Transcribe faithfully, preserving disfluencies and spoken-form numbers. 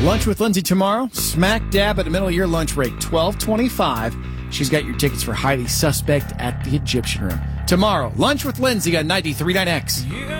Lunch with Lindsay tomorrow, smack dab at the middle of your lunch break, twelve twenty-five. She's got your tickets for Highly Suspect at the Egyptian Room. Tomorrow, Lunch with Lindsay on ninety-three point nine X.